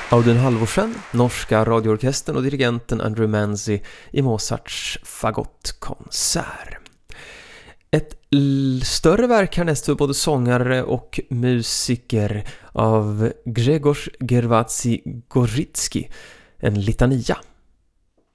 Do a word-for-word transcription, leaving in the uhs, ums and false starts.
Audun Halvorsen, norska radioorkestern och dirigenten Andrew Manzi i Mozarts fagottkonsert. Ett l- större verk härnäst för både sångare och musiker av Grzegorz Gerwazi Gorzycki, en litania.